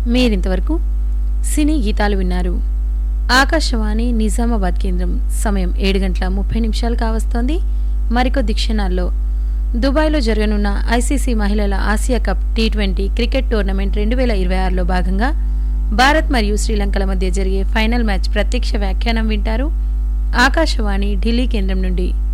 మీరింతవరకు సినీ గీతాలు విన్నారు. ఆకాశవాణి నిజామాబాద్ కేంద్రం. సమయం 7:30 కావస్తోంది. మరికొద్ది క్షణాల్లో దుబాయ్లో జరగనున్న ఐసీసీ మహిళల Asia cup T20 cricket tournament 2026లో భాగంగా భారత్ మరియు శ్రీలంకల మధ్య జరిగే ఫైనల్ మ్యాచ్ ప్రత్యక్ష వ్యాఖ్యానం వింటారు. ఆకాశవాణి ఢిల్లీ కేంద్రం నుండి.